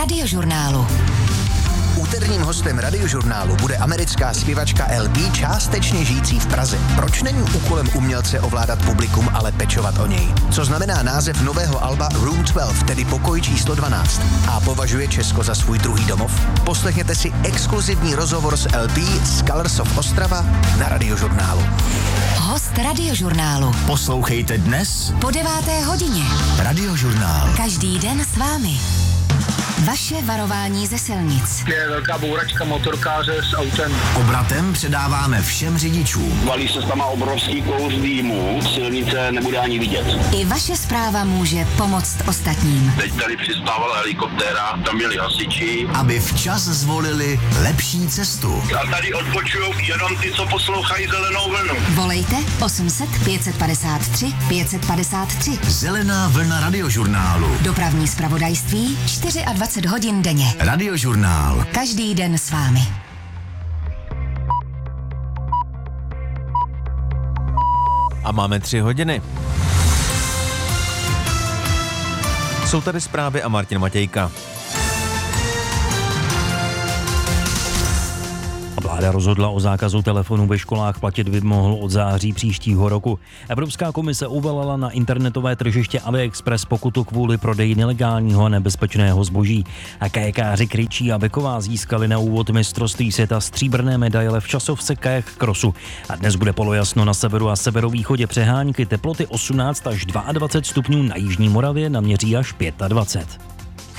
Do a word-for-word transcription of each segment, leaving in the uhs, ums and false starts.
Radiožurnálu. Úterním hostem Radiožurnálu bude americká zpěvačka El B, částečně žijící v Praze. Proč není úkolem umělce ovládat publikum, ale pečovat o něj? Co znamená název nového alba Room dvanáct, tedy pokoj číslo dvanáct? A považuje Česko za svůj druhý domov? Poslechněte si exkluzivní rozhovor s El B z Colors of Ostrava na Radiožurnálu. Host Radiožurnálu. Poslouchejte dnes Po deváté hodině. Radiožurnál. Každý den s vámi. Vaše varování ze silnic. Je velká bouračka motorkáře s autem. Obratem předáváme všem řidičům. Valí se tam obrovský kous dýmu, silnice nebude ani vidět. I vaše zpráva může pomoct ostatním. Teď tady přistávala helikoptéra, tam byli hasiči. Aby včas zvolili lepší cestu. A tady odpočujou jenom ty, co poslouchají Zelenou vlnu. Volejte osm set pět padesát tři pět padesát tři. Zelená vlna Radiožurnálu. Dopravní zpravodajství dvacet čtyři hodin denně. Radiožurnál. Každý den s vámi. A máme tři hodiny. Jsou tady zprávy a Martin Matějka. Vláda rozhodla o zákazu telefonů ve školách, platit by mohl od září příštího roku. Evropská komise uvalila na internetové tržiště AliExpress pokutu kvůli prodeji nelegálního a nebezpečného zboží. A kajakáři Krejčí a Beková získali na úvod mistrovství světa stříbrné medaile v časovce kajak crossu. A dnes bude polojasno na severu a severovýchodě přehánky, teploty osmnáct až dvacet dva stupňů, na jižní Moravě naměří až dvacet pět.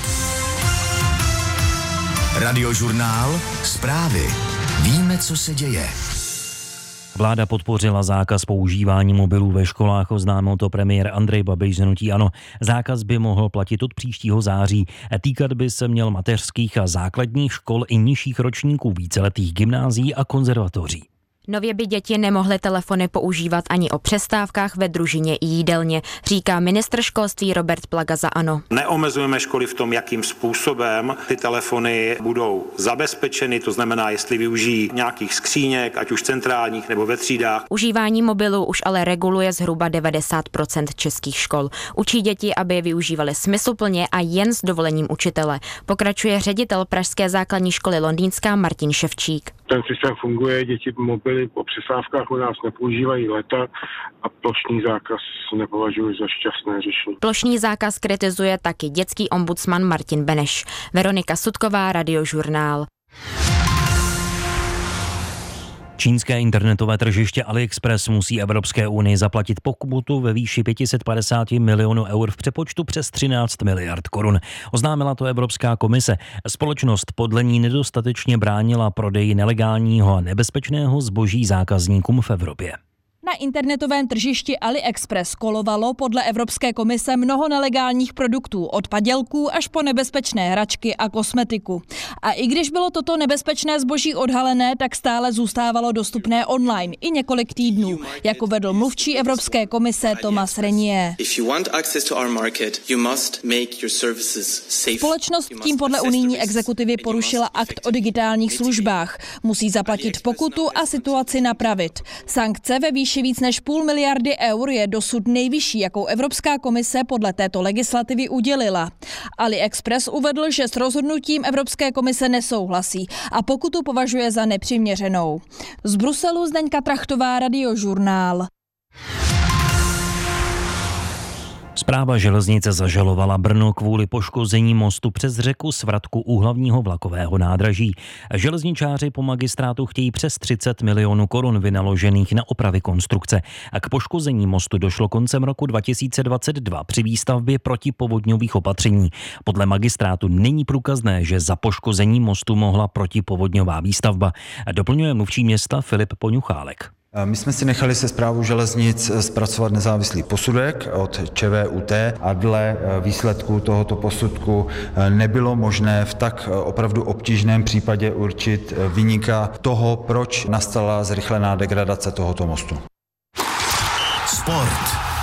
Radiožurnál. Zprávy. Víme, co se děje. Vláda podpořila zákaz používání mobilů ve školách, oznámil to premiér Andrej Babiš z hnutí ANO. Zákaz by mohl platit od příštího září. Týkat by se měl mateřských a základních škol i nižších ročníků, víceletých gymnázií a konzervatoří. Nově by děti nemohly telefony používat ani o přestávkách ve družině i jídelně, říká ministr školství Robert Plaga za ANO. Neomezujeme školy v tom, jakým způsobem ty telefony budou zabezpečeny, to znamená, jestli využijí nějakých skříněk, ať už centrálních nebo ve třídách. Užívání mobilů už ale reguluje zhruba devadesát procent českých škol. Učí děti, aby je využívali smysluplně a jen s dovolením učitele. Pokračuje ředitel Pražské základní školy Londýnská Martin Ševčík. Ten systém funguje, děti mobily po přestávkách u nás nepoužívají leta a plošný zákaz nepovažuji za šťastné řešení. Plošný zákaz kritizuje taky dětský ombudsman Martin Beneš. Veronika Sudková, Radiožurnál. Čínské internetové tržiště AliExpress musí Evropské unii zaplatit pokutu ve výši pět set padesát milionů eur v přepočtu přes třináct miliard korun. Oznámila to Evropská komise. Společnost podle ní nedostatečně bránila prodeji nelegálního a nebezpečného zboží zákazníkům v Evropě. Na internetovém tržišti AliExpress kolovalo podle Evropské komise mnoho nelegálních produktů, od padělků až po nebezpečné hračky a kosmetiku. A i když bylo toto nebezpečné zboží odhalené, tak stále zůstávalo dostupné online i několik týdnů, jako vedl mluvčí Evropské komise Thomas Renier. Společnost tím podle unijní exekutivy porušila akt o digitálních službách. Musí zaplatit pokutu a situaci napravit. Sankce ve výši víc než půl miliardy eur je dosud nejvyšší, jakou Evropská komise podle této legislativy udělila. AliExpress uvedl, že s rozhodnutím Evropské komise nesouhlasí a pokutu považuje za nepřiměřenou. Z Bruselu Zdeňka Trachtová, Radiožurnál. Správa železnice zažalovala Brno kvůli poškození mostu přes řeku Svratku u hlavního vlakového nádraží. Železničáři po magistrátu chtějí přes třicet milionů korun vynaložených na opravy konstrukce. A k poškození mostu došlo koncem roku dva tisíce dvacet dva při výstavbě protipovodňových opatření. Podle magistrátu není průkazné, že za poškození mostu mohla protipovodňová výstavba. Doplňuje mluvčí města Filip Poňuchálek. My jsme si nechali se Správou železnic zpracovat nezávislý posudek od ČVUT a dle výsledku tohoto posudku nebylo možné v tak opravdu obtížném případě určit viníka toho, proč nastala zrychlená degradace tohoto mostu. Sport.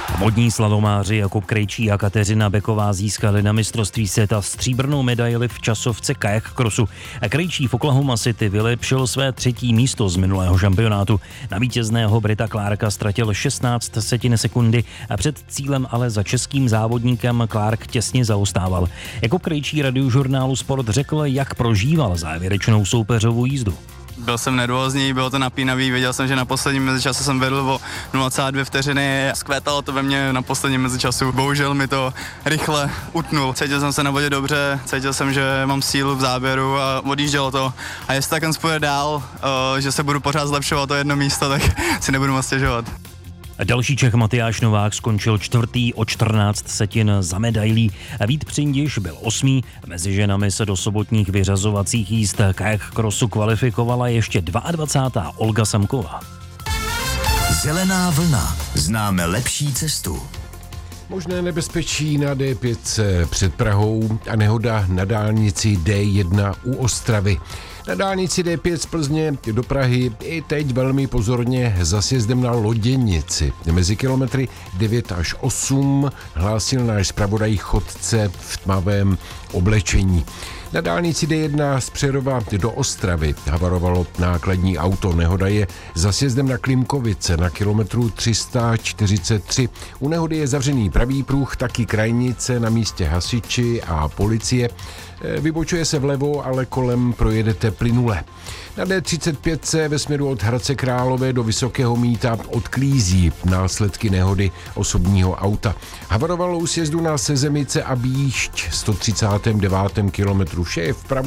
Vodní slalomáři Jakub Krejčí a Kateřina Beková získali na mistrovství světa stříbrnou medaili v časovce kajak crossu. Krejčí v Oklahoma City vylepšil své třetí místo z minulého šampionátu. Na vítězného Brita Clarka ztratil šestnáct setin sekundy a před cílem ale za českým závodníkem Clark těsně zaostával. Jakub Krejčí Radiožurnálu Sport řekl, jak prožíval závěrečnou soupeřovou jízdu. Byl jsem nervózní, bylo to napínavý, věděl jsem, že na posledním mezičasu jsem vedl o nula celá dvě vteřiny, skvétalo to ve mně na posledním mezičasu, bohužel mi to rychle utnul. Cítil jsem se na vodě dobře, cítil jsem, že mám sílu v záběru a odjíždělo to. A jestli tak on půjde dál, že se budu pořád zlepšovat to jedno místo, tak si nebudu moc stěžovat. Další Čech Matyáš Novák skončil čtvrtý o čtrnáct setin za medailí. Vít Přindiš byl osmý. Mezi ženami se do sobotních vyřazovacích jízd kajak crossu kvalifikovala ještě dvacátá druhá Olga Samková. Zelená vlna. Známe lepší cestu. Možné nebezpečí na D pět před Prahou a nehoda na dálnici D jedna u Ostravy. Na dálnici D pět z Plzně do Prahy i teď velmi pozorně za sjezdem na Loděnici. Mezi kilometry devět až osm hlásil náš zpravodaj chodce v tmavém oblečení. Na dálnici D jedna z Přerova do Ostravy havarovalo nákladní auto. Nehoda je za sjezdem na Klimkovice na kilometru tři sta čtyřicet tři. U nehody je zavřený pravý pruh, taky krajnice, na místě hasiči a policie. Vybočuje se vlevo, ale kolem projedete plynule. Na D třicet pět se ve směru od Hradce Králové do Vysokého Mýta odklízí následky nehody osobního auta. Havarovalo u sjezdu na Sezemice a Bíšť sto třicátém devátém kilometru. Vše je vpravo